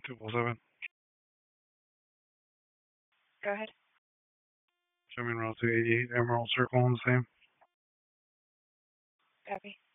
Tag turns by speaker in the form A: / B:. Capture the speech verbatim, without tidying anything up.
A: two four seven.
B: Go ahead.
A: Show me Route two eighty-eight, Emerald Circle, and the same.
B: Copy.